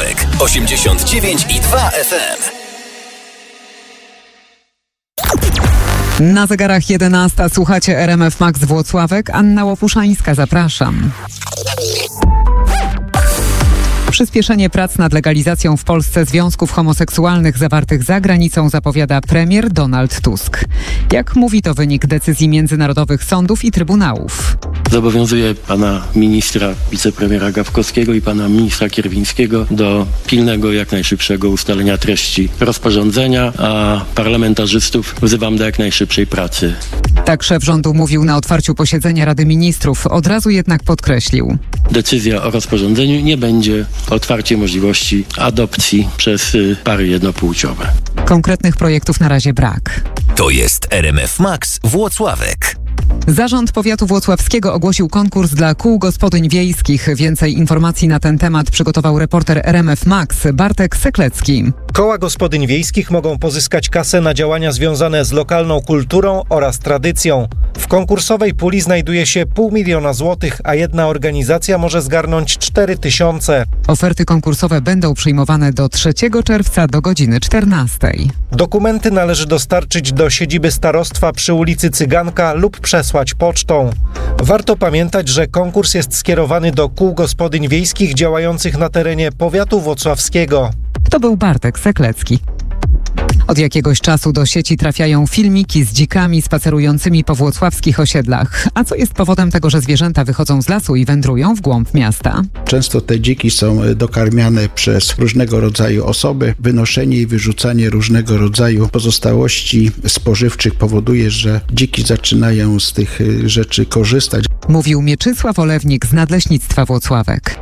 Włocławek 89,2 FM. Na zegarach 11. Słuchacie RMF Max Włocławek. Anna Łopuszańska, zapraszam. Przyspieszenie prac nad legalizacją w Polsce związków homoseksualnych zawartych za granicą zapowiada premier Donald Tusk. Jak mówi, to wynik decyzji międzynarodowych sądów i trybunałów. Zobowiązuję pana ministra, wicepremiera Gawkowskiego i pana ministra Kierwińskiego do pilnego, jak najszybszego ustalenia treści rozporządzenia, a parlamentarzystów wzywam do jak najszybszej pracy. Tak szef rządu mówił na otwarciu posiedzenia Rady Ministrów. Od razu jednak podkreślił: decyzja o rozporządzeniu nie będzie otwarciem możliwości adopcji przez pary jednopłciowe. Konkretnych projektów na razie brak. To jest RMF Max Włocławek. Zarząd Powiatu Włocławskiego ogłosił konkurs dla kół gospodyń wiejskich. Więcej informacji na ten temat przygotował reporter RMF Max Bartek Seklecki. Koła gospodyń wiejskich mogą pozyskać kasę na działania związane z lokalną kulturą oraz tradycją. W konkursowej puli znajduje się 500 000 złotych, a jedna organizacja może zgarnąć 4000. Oferty konkursowe będą przyjmowane do 3 czerwca do godziny 14. Dokumenty należy dostarczyć do siedziby starostwa przy ulicy Cyganka lub przesłać pocztą. Warto pamiętać, że konkurs jest skierowany do kół gospodyń wiejskich działających na terenie powiatu włocławskiego. To był Bartek Seklecki. Od jakiegoś czasu do sieci trafiają filmiki z dzikami spacerującymi po włocławskich osiedlach. A co jest powodem tego, że zwierzęta wychodzą z lasu i wędrują w głąb miasta? Często te dziki są dokarmiane przez różnego rodzaju osoby. Wynoszenie i wyrzucanie różnego rodzaju pozostałości spożywczych powoduje, że dziki zaczynają z tych rzeczy korzystać. Mówił Mieczysław Olewnik z Nadleśnictwa Włocławek.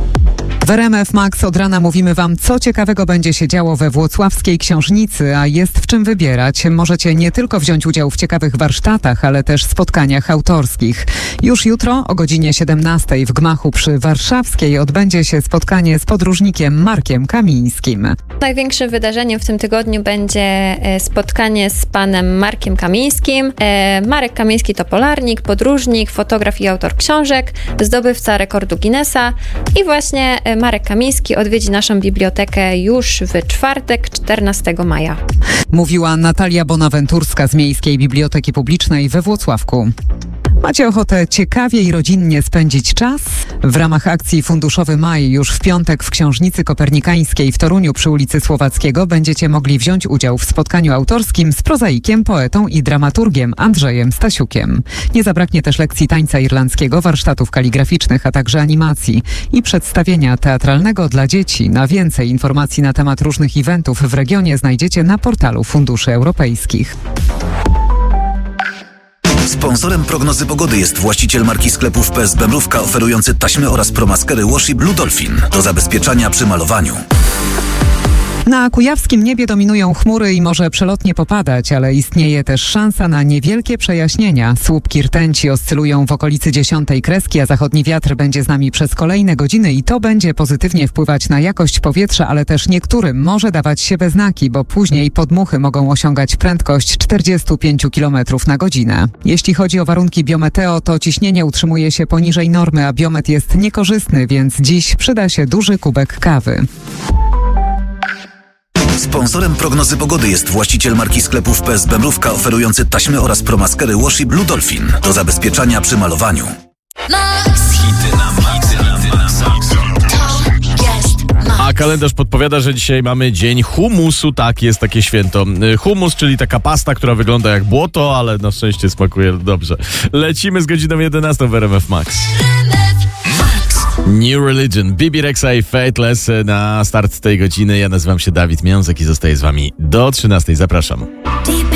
W RMF Max od rana mówimy Wam, co ciekawego będzie się działo we włocławskiej książnicy, a jest w czym wybierać. Możecie nie tylko wziąć udział w ciekawych warsztatach, ale też spotkaniach autorskich. Już jutro o godzinie 17 w gmachu przy Warszawskiej odbędzie się spotkanie z podróżnikiem Markiem Kamińskim. Największym wydarzeniem w tym tygodniu będzie spotkanie z panem Markiem Kamińskim. Marek Kamiński to polarnik, podróżnik, fotograf i autor książek, zdobywca rekordu Guinnessa i właśnie Marek Kamiński odwiedzi naszą bibliotekę już w czwartek, 14 maja. Mówiła Natalia Bonaventurska z Miejskiej Biblioteki Publicznej we Włocławku. Macie ochotę ciekawie i rodzinnie spędzić czas? W ramach akcji Funduszowy Maj już w piątek w Książnicy Kopernikańskiej w Toruniu przy ulicy Słowackiego będziecie mogli wziąć udział w spotkaniu autorskim z prozaikiem, poetą i dramaturgiem Andrzejem Stasiukiem. Nie zabraknie też lekcji tańca irlandzkiego, warsztatów kaligraficznych, a także animacji i przedstawienia teatralnego dla dzieci. Na więcej informacji na temat różnych eventów w regionie znajdziecie na portalu Funduszy Europejskich. Sponsorem prognozy pogody jest właściciel marki sklepów PSB Mrówka oferujący taśmy oraz promaskery Washi Blue Dolphin do zabezpieczania przy malowaniu. Na kujawskim niebie dominują chmury i może przelotnie popadać, ale istnieje też szansa na niewielkie przejaśnienia. Słupki rtęci oscylują w okolicy 10 kreski, a zachodni wiatr będzie z nami przez kolejne godziny i to będzie pozytywnie wpływać na jakość powietrza, ale też niektórym może dawać się we znaki, bo później podmuchy mogą osiągać prędkość 45 km na godzinę. Jeśli chodzi o warunki biometeo, to ciśnienie utrzymuje się poniżej normy, a biometr jest niekorzystny, więc dziś przyda się duży kubek kawy. Sponsorem prognozy pogody jest właściciel marki sklepów PSB Mrówka oferujący taśmy oraz promaskery Washi Blue Dolphin do zabezpieczania przy malowaniu. Hity na Max. A kalendarz podpowiada, że dzisiaj mamy dzień humusu. Tak, jest takie święto. Humus, czyli taka pasta, która wygląda jak błoto, ale na szczęście smakuje dobrze. Lecimy z godziną 11 w RMF Max. New Religion, Bibi Rexha i Fateless na start tej godziny. Ja nazywam się Dawid Miązek i zostaję z wami do 13. Zapraszam.